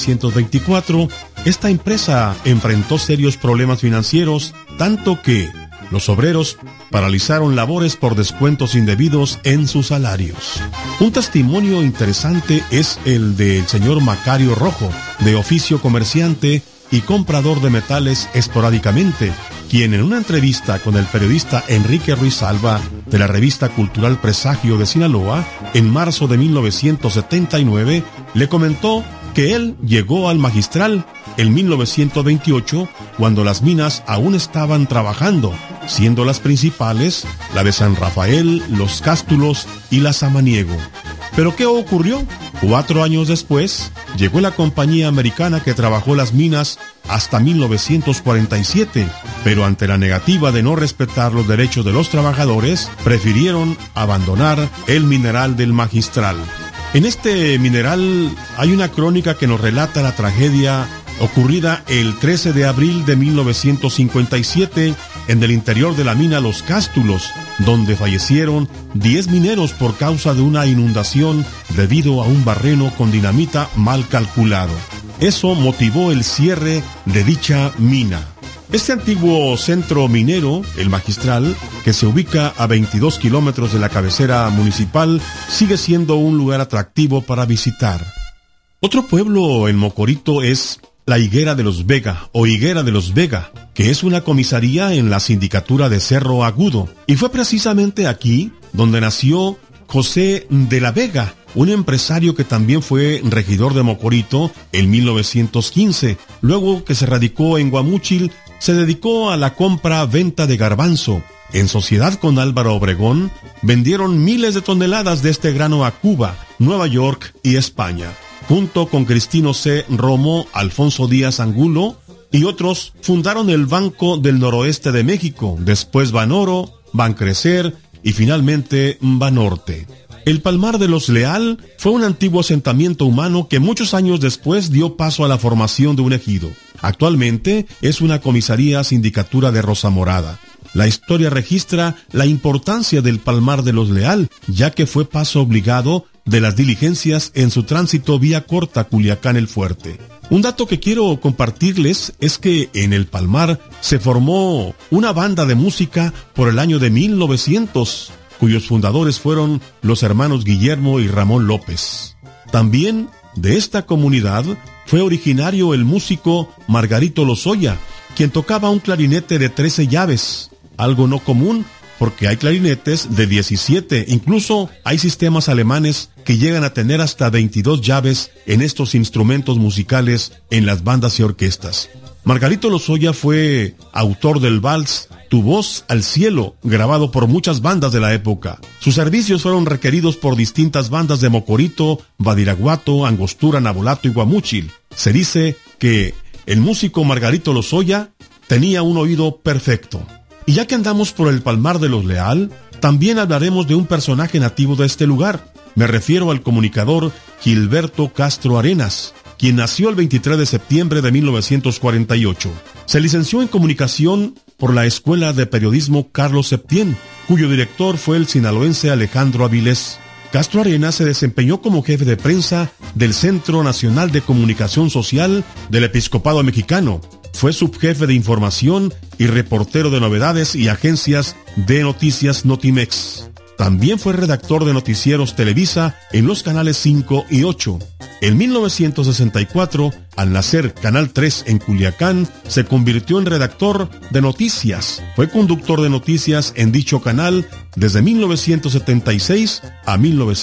1924, esta empresa enfrentó serios problemas financieros, tanto que los obreros paralizaron labores por descuentos indebidos en sus salarios. Un testimonio interesante es el del señor Macario Rojo, de oficio comerciante y comprador de metales esporádicamente, quien en una entrevista con el periodista Enrique Ruiz Alba de la revista cultural Presagio de Sinaloa, en marzo de 1979, le comentó que él llegó al Magistral en 1928, cuando las minas aún estaban trabajando, siendo las principales la de San Rafael, Los Cástulos y la Samaniego. ¿Pero qué ocurrió? 4 años después, llegó la compañía americana que trabajó las minas hasta 1947, pero ante la negativa de no respetar los derechos de los trabajadores, prefirieron abandonar el mineral del Magistral. En este mineral hay una crónica que nos relata la tragedia ocurrida el 13 de abril de 1957 en el interior de la mina Los Cástulos, donde fallecieron 10 mineros por causa de una inundación debido a un barreno con dinamita mal calculado. Eso motivó el cierre de dicha mina. Este antiguo centro minero, el Magistral, que se ubica a 22 kilómetros de la cabecera municipal, sigue siendo un lugar atractivo para visitar. Otro pueblo en Mocorito es la Higuera de los Vega, o Higuera de los Vega, que es una comisaría en la sindicatura de Cerro Agudo, y fue precisamente aquí donde nació José de la Vega, un empresario que también fue regidor de Mocorito en 1915. Luego que se radicó en Guamúchil, se dedicó a la compra-venta de garbanzo. En sociedad con Álvaro Obregón, vendieron miles de toneladas de este grano a Cuba, Nueva York y España. Junto con Cristino C. Romo, Alfonso Díaz Angulo y otros, fundaron el Banco del Noroeste de México, después Banoro, Bancrecer y finalmente Banorte. El Palmar de los Leal fue un antiguo asentamiento humano que muchos años después dio paso a la formación de un ejido. Actualmente es una comisaría sindicatura de Rosa Morada. La historia registra la importancia del Palmar de los Leal, ya que fue paso obligado de las diligencias en su tránsito vía corta Culiacán el Fuerte. Un dato que quiero compartirles es que en el Palmar se formó una banda de música por el año de 1900, cuyos fundadores fueron los hermanos Guillermo y Ramón López. También de esta comunidad fue originario el músico Margarito Lozoya, quien tocaba un clarinete de 13 llaves, algo no común porque hay clarinetes de 17, incluso hay sistemas alemanes que llegan a tener hasta 22 llaves en estos instrumentos musicales en las bandas y orquestas. Margarito Lozoya fue autor del vals Tu voz al cielo, grabado por muchas bandas de la época. Sus servicios fueron requeridos por distintas bandas de Mocorito, Badiraguato, Angostura, Nabolato y Guamúchil. Se dice que el músico Margarito Lozoya tenía un oído perfecto. Y ya que andamos por el Palmar de los Leal, también hablaremos de un personaje nativo de este lugar. Me refiero al comunicador Gilberto Castro Arenas, quien nació el 23 de septiembre de 1948. Se licenció en comunicación por la Escuela de Periodismo Carlos Septién, cuyo director fue el sinaloense Alejandro Avilés. Castro Arenas se desempeñó como jefe de prensa del Centro Nacional de Comunicación Social del Episcopado Mexicano. Fue subjefe de información y reportero de novedades y agencias de noticias Notimex. También fue redactor de noticieros Televisa en los canales 5 y 8. En 1964, al nacer Canal 3 en Culiacán, se convirtió en redactor de noticias. Fue conductor de noticias en dicho canal desde 1976 a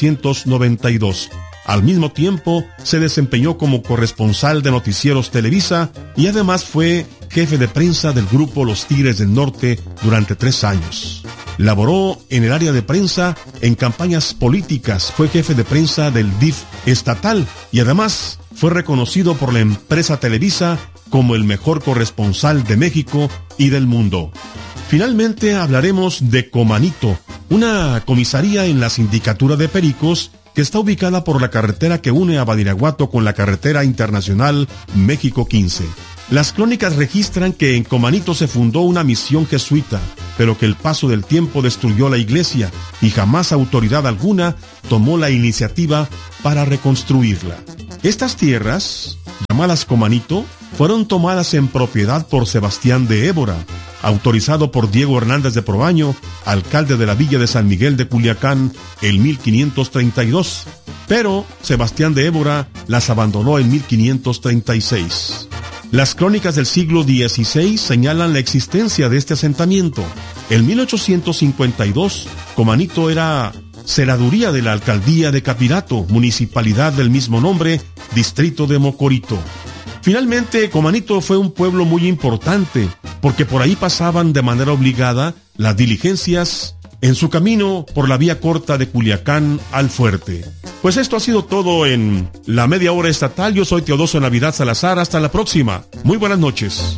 1992. Al mismo tiempo, se desempeñó como corresponsal de noticieros Televisa y además fue jefe de prensa del grupo Los Tigres del Norte durante 3 años. Laboró en el área de prensa en campañas políticas, fue jefe de prensa del DIF estatal y además fue reconocido por la empresa Televisa como el mejor corresponsal de México y del mundo. Finalmente hablaremos de Comanito, una comisaría en la sindicatura de Pericos que está ubicada por la carretera que une a Badiraguato con la carretera internacional México 15. Las crónicas registran que en Comanito se fundó una misión jesuita, pero que el paso del tiempo destruyó la iglesia y jamás autoridad alguna tomó la iniciativa para reconstruirla. Estas tierras llamadas Comanito, fueron tomadas en propiedad por Sebastián de Évora, autorizado por Diego Hernández de Proaño, alcalde de la villa de San Miguel de Culiacán, en 1532. Pero Sebastián de Évora las abandonó en 1536. Las crónicas del siglo XVI señalan la existencia de este asentamiento. En 1852, Comanito era ceraduría de la alcaldía de Capirato, municipalidad del mismo nombre, distrito de Mocorito. Finalmente, Comanito fue un pueblo muy importante, porque por ahí pasaban de manera obligada las diligencias en su camino por la vía corta de Culiacán al fuerte. Pues esto ha sido todo en La Media Hora Estatal. Yo soy Teodosio Navidad Salazar. Hasta la próxima. Muy buenas noches.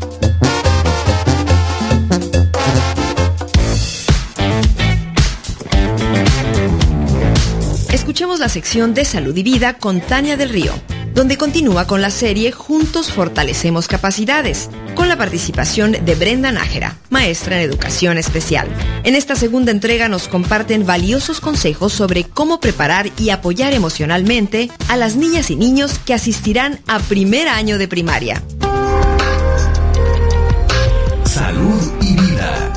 Escuchemos la sección de Salud y Vida con Tania del Río, donde continúa con la serie Juntos Fortalecemos Capacidades, con la participación de Brenda Nájera, maestra en educación especial. En esta segunda entrega nos comparten valiosos consejos sobre cómo preparar y apoyar emocionalmente a las niñas y niños que asistirán a primer año de primaria. Salud y Vida.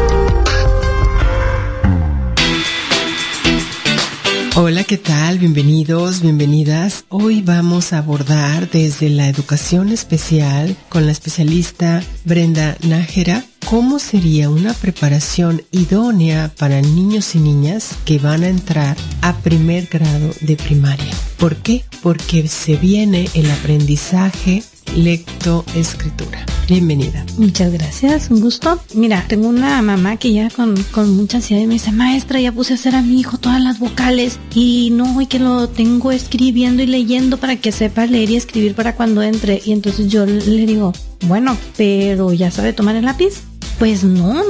Hola, ¿qué tal? Bienvenidos, bienvenidas. Hoy vamos a abordar desde la educación especial con la especialista Brenda Nájera cómo sería una preparación idónea para niños y niñas que van a entrar a primer grado de primaria. ¿Por qué? Porque se viene el aprendizaje lectoescritura. Bienvenida. Muchas gracias, un gusto. Mira, tengo una mamá que ya con mucha ansiedad y me dice, maestra, ya puse a hacer a mi hijo todas las vocales y que lo tengo escribiendo y leyendo para que sepa leer y escribir para cuando entre. Y entonces yo le digo, bueno, pero ¿ya sabe tomar el lápiz? Pues no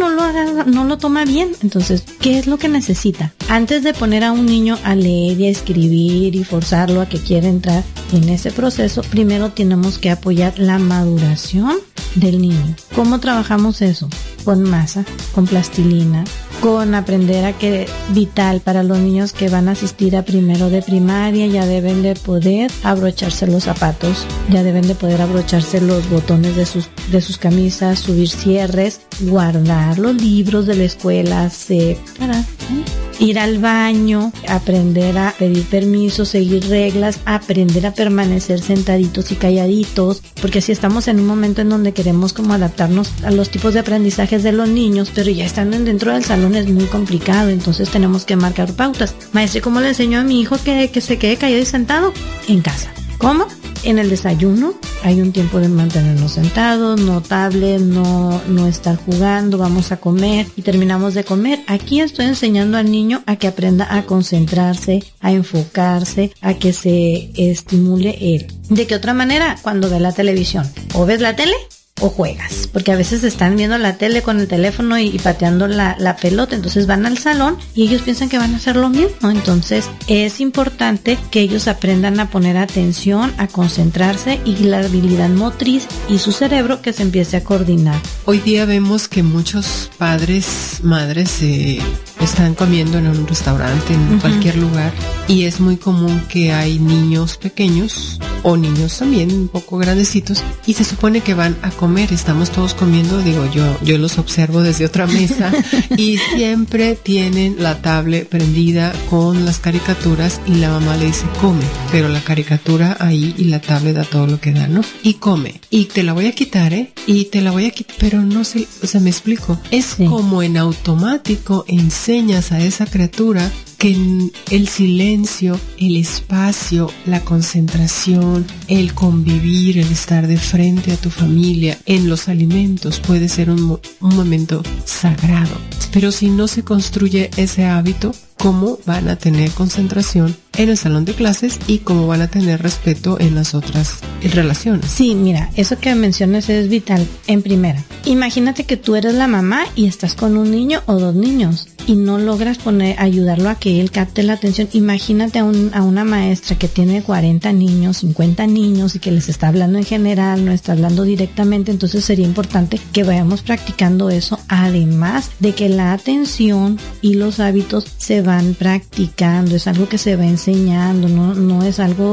lo toma bien. Entonces, ¿qué es lo que necesita? Antes de poner a un niño a leer y a escribir y forzarlo a que quiera entrar en ese proceso, primero tenemos que apoyar la maduración del niño. ¿Cómo trabajamos eso? Con masa, con plastilina, con aprender a que vital para los niños que van a asistir a primero de primaria, ya deben de poder abrocharse los zapatos, ya deben de poder abrocharse los botones de sus camisas, subir cierres, guardar los libros de la escuela, separar, ir al baño, aprender a pedir permiso, seguir reglas, aprender a permanecer sentaditos y calladitos, porque si estamos en un momento en donde queremos como adaptarnos a los tipos de aprendizajes de los niños, pero ya estando dentro del salón es muy complicado, entonces tenemos que marcar pautas. Maestra, ¿cómo le enseño a mi hijo que se quede callado y sentado? En casa. ¿Cómo? En el desayuno hay un tiempo de mantenernos sentados, no tablet, no estar jugando, vamos a comer y terminamos de comer. Aquí estoy enseñando al niño a que aprenda a concentrarse, a enfocarse, a que se estimule él. ¿De qué otra manera? Cuando ve la televisión. ¿O ves la tele? O juegas, porque a veces están viendo la tele con el teléfono y pateando la pelota, entonces van al salón y ellos piensan que van a hacer lo mismo. Entonces es importante que ellos aprendan a poner atención, a concentrarse y la habilidad motriz y su cerebro que se empiece a coordinar. Hoy día vemos que muchos padres, madres están comiendo en un restaurante, en cualquier lugar, y es muy común que hay niños pequeños o niños también un poco grandecitos y se supone que van a comer, estamos todos comiendo, yo los observo desde otra mesa y siempre tienen la tablet prendida con las caricaturas y la mamá le dice come, pero la caricatura ahí y la tablet da todo lo que da, ¿no? Y come, y te la voy a quitar, y te la voy a quitar, pero no sé, o sea, me explico, es como en automático enseñas a esa criatura que el silencio, el espacio, la concentración, el convivir, el estar de frente a tu familia en los alimentos puede ser un momento sagrado. Pero si no se construye ese hábito, ¿cómo van a tener concentración en el salón de clases y cómo van a tener respeto en las otras relaciones? Sí, mira, eso que mencionas es vital. En primera, imagínate que tú eres la mamá y estás con un niño o dos niños y no logras ayudarlo a que él capte la atención. Imagínate a una maestra que tiene 40 niños, 50 niños y que les está hablando en general, no está hablando directamente. Entonces sería importante que vayamos practicando eso, además de que la atención y los hábitos se van practicando, es algo que se va enseñando, no es algo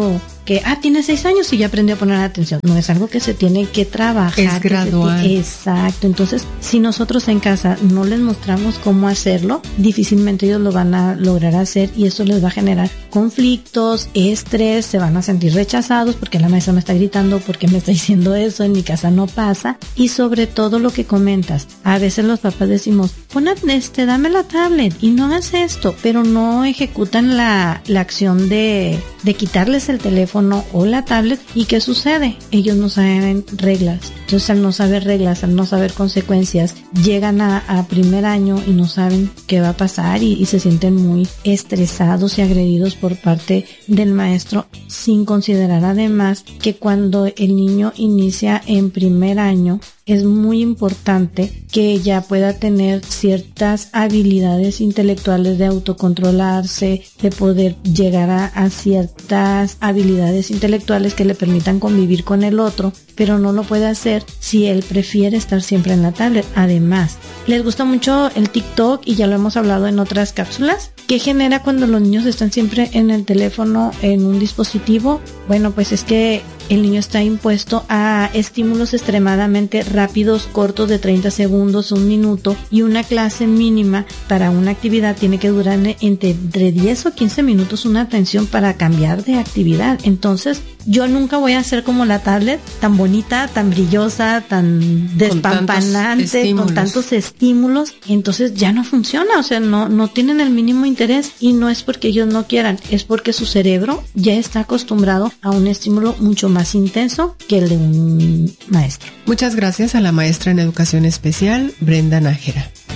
que, tiene 6 años y ya aprendió a poner atención. No, es algo que se tiene que trabajar. Es gradual. Exacto. Entonces, si nosotros en casa no les mostramos cómo hacerlo, difícilmente ellos lo van a lograr hacer y eso les va a generar conflictos, estrés, se van a sentir rechazados porque la maestra me está gritando, porque me está diciendo eso, en mi casa no pasa. Y sobre todo lo que comentas, a veces los papás decimos, dame la tablet y no hagas esto, pero no ejecutan la acción de quitarles el teléfono o la tablet. ¿Y qué sucede? Ellos no saben reglas. Entonces, al no saber reglas, al no saber consecuencias, llegan a primer año y no saben qué va a pasar y se sienten muy estresados y agredidos por parte del maestro, sin considerar además que cuando el niño inicia en primer año, es muy importante que ya pueda tener ciertas habilidades intelectuales de autocontrolarse, de poder llegar a ciertas habilidades intelectuales que le permitan convivir con el otro, pero no lo puede hacer si él prefiere estar siempre en la tablet. Además, les gusta mucho el TikTok y ya lo hemos hablado en otras cápsulas. ¿Qué genera cuando los niños están siempre en el teléfono, en un dispositivo? Bueno, pues es que el niño está impuesto a estímulos extremadamente rápidos, cortos de 30 segundos, 1 minuto, y una clase mínima para una actividad tiene que durar entre 10 o 15 minutos una atención para cambiar de actividad. Entonces, yo nunca voy a ser como la tablet, tan bonita, tan brillosa, tan despampanante, con tantos estímulos. Entonces ya no funciona, o sea, no tienen el mínimo interés, y no es porque ellos no quieran, es porque su cerebro ya está acostumbrado a un estímulo mucho más intenso que el de un maestro. Muchas gracias a la maestra en educación especial, Brenda Nájera.